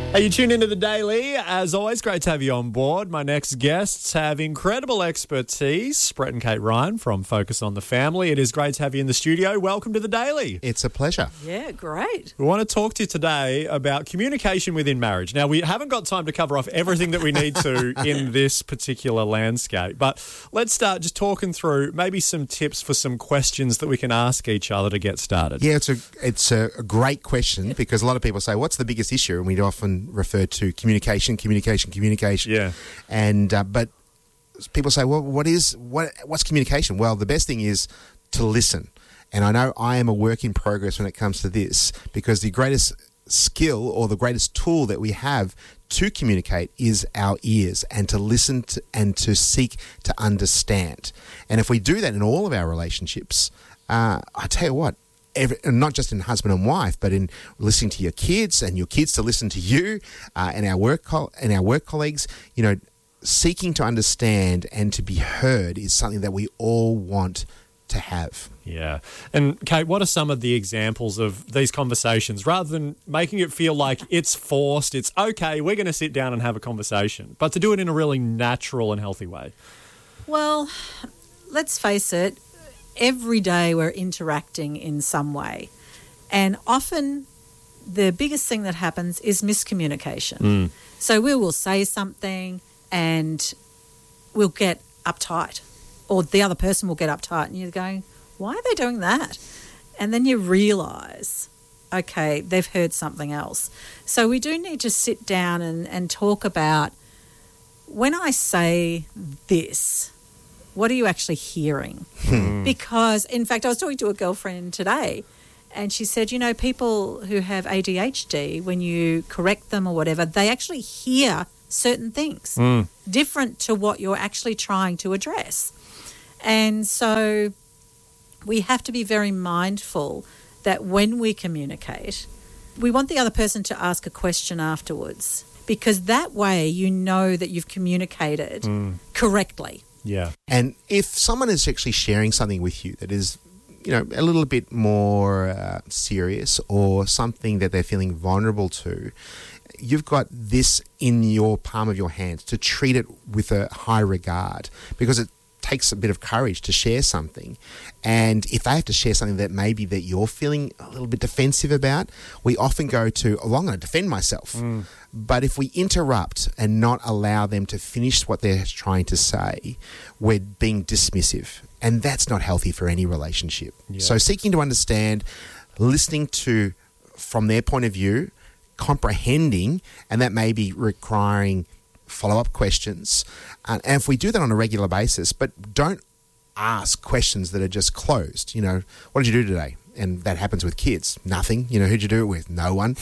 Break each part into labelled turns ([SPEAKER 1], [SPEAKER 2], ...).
[SPEAKER 1] Hey, you tuned into The Daily. As always, great to have you on board. My next guests have incredible expertise. Brett and Kate Ryan from Focus on the Family. It is great to have you in the studio. Welcome to The Daily.
[SPEAKER 2] It's a pleasure.
[SPEAKER 3] Yeah, great.
[SPEAKER 1] We want to talk to you today about communication within marriage. Now, we haven't got time to cover off everything that we need to in this particular landscape, but let's start just talking through maybe some tips for some questions that we can ask each other to get started.
[SPEAKER 2] Yeah, it's a great question because a lot of people say, what's the biggest issue? And we often refer to communication.
[SPEAKER 1] Yeah.
[SPEAKER 2] And but people say, well, what's communication? Well, the best thing is to listen. And I know I am a work in progress when it comes to this because the greatest skill or the greatest tool that we have to communicate is our ears and to listen to, and to seek to understand. And if we do that in all of our relationships, I tell you what, not just in husband and wife, but in listening to your kids and your kids to listen to you, and our work colleagues, seeking to understand and to be heard is something that we all want to have.
[SPEAKER 1] Yeah. And Kate, what are some of the examples of these conversations rather than making it feel like it's forced, it's okay, we're going to sit down and have a conversation, but to do it in a really natural and healthy way?
[SPEAKER 3] Well, let's face it, every day we're interacting in some way. And often the biggest thing that happens is miscommunication. So we will say something and we'll get uptight, or the other person will get uptight, and you're going, why are they doing that? And then you realise, okay, they've heard something else. So we do need to sit down and talk about, when I say this, what are you actually hearing? Because, in fact, I was talking to a girlfriend today and she said, people who have ADHD, when you correct them or whatever, they actually hear certain things different to what you're actually trying to address. And so we have to be very mindful that when we communicate, we want the other person to ask a question afterwards, because that way you know that you've communicated correctly.
[SPEAKER 1] Yeah.
[SPEAKER 2] And if someone is actually sharing something with you that is, a little bit more serious, or something that they're feeling vulnerable to, you've got this in your palm of your hands to treat it with a high regard, because it takes a bit of courage to share something. And if they have to share something that maybe that you're feeling a little bit defensive about, we often go to, I'm going to defend myself. But if we interrupt and not allow them to finish what they're trying to say, we're being dismissive. And that's not healthy for any relationship.
[SPEAKER 1] Yeah.
[SPEAKER 2] So seeking to understand, listening to from their point of view, comprehending, and that may be requiring follow-up questions. And if we do that on a regular basis, but don't ask questions that are just closed. What did you do today? And that happens with kids. Nothing. Who'd you do it with? No one.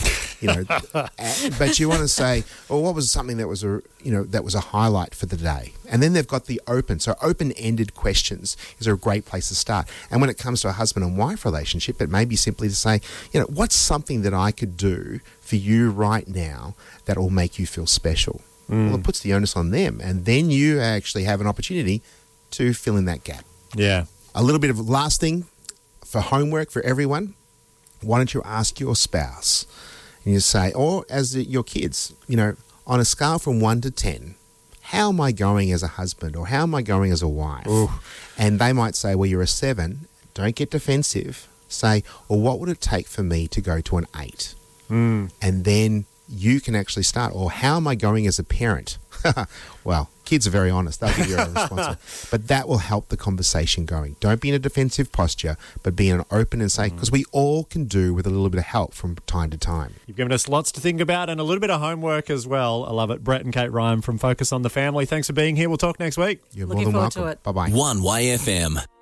[SPEAKER 2] But you want to say, well, what was something that was a highlight for the day? And then they've got the open-ended questions is a great place to start. And when it comes to a husband and wife relationship, it may be simply to say, what's something that I could do for you right now that will make you feel special? Well, it puts the onus on them, and then you actually have an opportunity to fill in that gap.
[SPEAKER 1] Yeah.
[SPEAKER 2] A little bit of last thing for homework for everyone. Why don't you ask your spouse, and you say, or as your kids, on a scale from 1 to 10, how am I going as a husband, or how am I going as a wife?
[SPEAKER 1] Ooh.
[SPEAKER 2] And they might say, well, you're a 7. Don't get defensive. Say, well, what would it take for me to go to an 8? And then you can actually start, or how am I going as a parent? Well, kids are very honest. They'll give you a response. But that will help the conversation going. Don't be in a defensive posture, but be in an open and say, because we all can do with a little bit of help from time to time.
[SPEAKER 1] You've given us lots to think about and a little bit of homework as well. I love it. Brett and Kate Ryan from Focus on the Family. Thanks for being here. We'll talk next week.
[SPEAKER 2] You're
[SPEAKER 3] Looking
[SPEAKER 2] more than
[SPEAKER 3] forward to
[SPEAKER 2] welcome.
[SPEAKER 3] it.
[SPEAKER 2] Bye-bye.
[SPEAKER 4] 1YFM.